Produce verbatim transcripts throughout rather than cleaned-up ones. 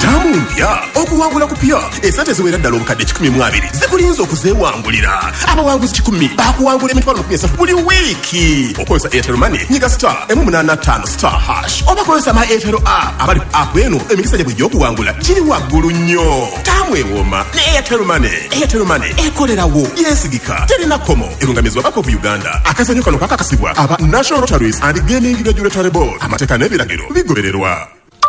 Tamu mpya okuwangula kupya esente ziwera ddala obukadde kikumi mu abiri zikulinza okuzeewangulira. Abawanguzi kikumi bakuwangula emitwalo makumi esatu buli wiiki. Okozesa Airtel Money nyiga star emu munaana ttaano star hash oba kozesa ma Airtel app abali ku app eno emikisa gyabwe gy'okuwangula giri waggulu nnyo. Tamu ewooma ne Airtel Money. Airtel Money ekolerawo yeesigika terina komo erungamizwa Bank of Uganda. Akazanyo kano kakakasibwa aba National Lotteries and Gaming Regulatory Board. Amateeka n'ebiragiro bigobererwa.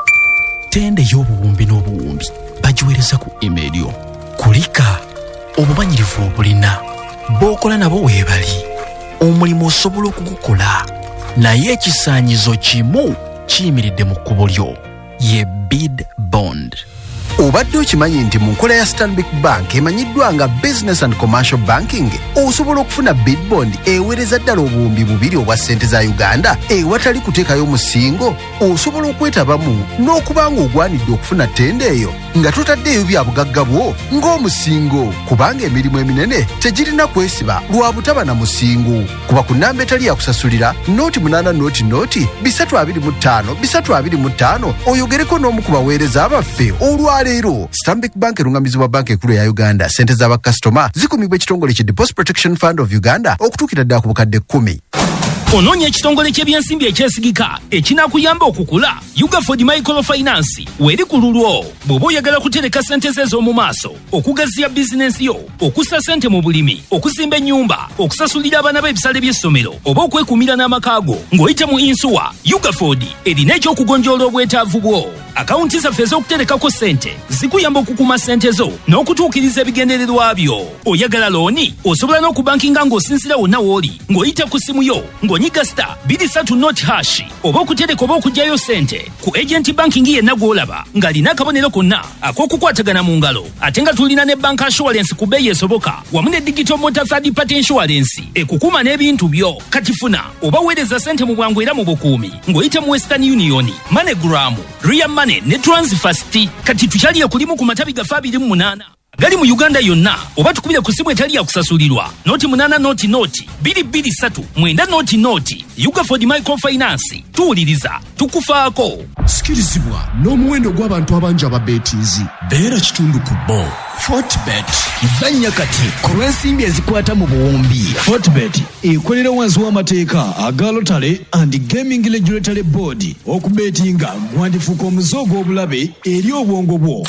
Tende y'obuwumbi n'obuwumbi bagiweereza ku email yo. Kulika obumanyirivu obulina b'okola nabo weebali. Omulimu osobola okugukola naye ekisaanyizo kimu kiyimiridde mu kkubo lyo ye bid bond. Obadde okimanyi nti mu nkola ya Stanbic Bank emanyiddwa nga Business and Commercial Banking osobola okufuna bid bond eweereza ddala obuwumbi bubiri obwa ssente za Uganda ewatali kuteekayo musingo. Osobola okwetabamu n'okubanga ogwanidde okufuna ttenda eyo nga totaddeeyo bya bugagga bwo ng'omusingo, kubanga emirimu eminene tegirina kwesiba lwa butaba na musingo. Kuba ku nnamba etali yakusasulira nooti munaana nooti nooti bisatu abiri mu ttaano bisatu abiri mu ttaano oyogereko n'omu ku baweereza abaffe olwa leero. Stanbic Bank erungamizibwa banka ekulu ya Uganda. Sente z'abakasitoma zikumibwa ekitongole ki Deposit Protection Fund of Uganda okutuukira ddala ku bukadde kkumi. Onoonya ekitongole ky'ebyensimbi ekyesigika ekinakuyamba okukula. Ugaford Microfinance weri ku lulwo bw'oba oyagala kutereka ssente ze ez'omu maaso, okugaziya bizinensi yo, okussa ssente mu bulimi, okuzimba ennyumba, okusasulira abaana b'ebisale by'essomero oba okwekumira n'amaka go ng'oyita mu insuwa. Ugaford erina ekyokugonjoola obwetaavu bwo. Akawunti zaffe ez'okuterekako ssente zikuyamba okukuma ssente zo n'okutuukiriza ebigendererwa byo. Oyagala looni osobola n'okubankinga ng'osinzira wonna w'oli ng'oyita ku simu yo ng'onyiga star bbiri ssatu nooti hash oba okutereka oba okuggyayo ssente ku agenti banking yenna gw'olaba ng'alina akabonero konna ak'okukwatagana mu ngalo, ate nga tulina ne bank assurance ku bbeeyi esoboka wamu ne digital motor third party insurance ekukuma n'ebintu byo. Kati funa oba weereza ssente mu bwangu era mu bukuumi ng'oyita mu Western Union, MoneyGram, Ria Money ne Transfast. Kati tukyaliye kulimu ku matabi gafe abiri mu munaana gali mu Uganda yonna, oba tukubire ku simu etali yakusasulirwa nooti munaana nooti nooti bbiri bbiri ssatu mwenda nooti nooti. Ugaford Microfinance tuwuliriza tukufaako. Sikirizibwa n'omuwendo gw'abantu abangi ababeetiizi. Beera kitundu ku bo. Fortbet Zanya kati ku lw'ensimbi ezikwata mu buwumbi. Fortbet ekolera wansi w'amateeka aga Lottery and Gaming Regulatory Board. Okubeetinga gwandifuuka omuze gw'obulabe eri obwongo bwo.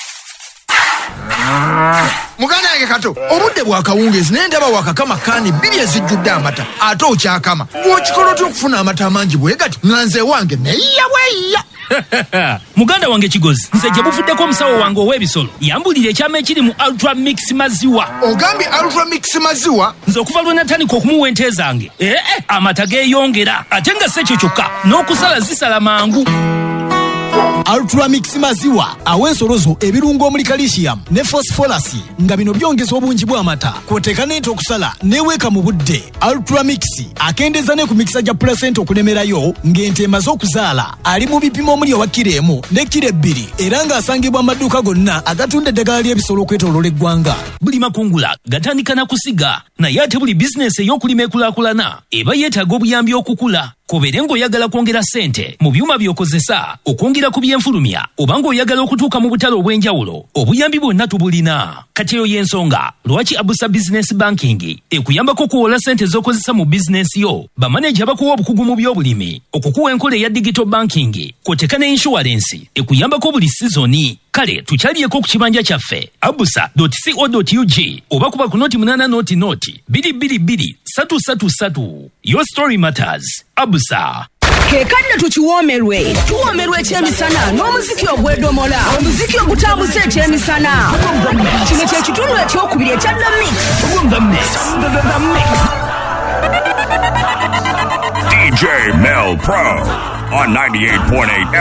Muganda yange kato obudde bwa kawungeezi naye ndaba wakakama kaani bbiri ezijjudde amata ate okyakama gw'okikola otya okufuna amata amangi bwe gati nga nze wange neyiya bweyiya. Muganda wange kigozi nze gye buvuddeko omusawo wange ow'ebisolo yambulira ekyama ekiri mu Ultra Mix maziwa. Ogambye Ultra Mix maziwa? Nze okuva lwe natandika okumuwa ente zange ee amata geeyongera ate nga si ekyo kyokka n'okusala zisala mangu. Ultra Mix maziwa aw'ensolo zo ebirungo omuli calcium ne phosphorus nga bino byongeza obungi bw'amata kw'oteeka n'ente okusala n'eweeka mu budde. Ultra Mix akendeeza ne ku mikisa gya placenta okulemerayo ng'ente emaze okuzaala. Ali mu bipimo omuli owa kiro emu ne kiro ebbiri era ng'asangibwa mu maduuka gonna agatunda eddagala ly'ebisolo okwetooloola eggwanga. Buli makungula gatandika na kusiga naye ate buli bizinensi ey'okulima ekulaakulana eba yeetaaga obuyambi okukula. Kobeere ng'oyagala kwongera ssente mu byuma by'okozesa okwongera ku byenfulumya oba ng'oyagala okutuuka mu butale obw'enjawulo, obuyambi bwonna tubulina. Kati eyo y'ensonga lwaki Abusa Business Banking ekuyambako okuwola ssente z'okozesa mu bizinensi yo. Bamaneja bakuwa obukugu mu by'obulimi, okukuwa enkola eya digital banking, kw'oteeka ne insurance ekuyambako buli sizoni. Kale tukyaliyeko ku kibanja kyaffe abusa dot co dot u g oba kuba ku nooti munaana nooti nooti bbiri bbiri bbiri ssatu ssatu ssatu. Your story matters. Abusa. Kekadde tukiwoomerwe tuwoomerwe ekyemisana n'omuziki ogwedomola, omuziki ogutambuza ekyemisana. Kino kye kitundu ekyokubiri ekya The Mix. D J Mel Pro on ninety-eight point eight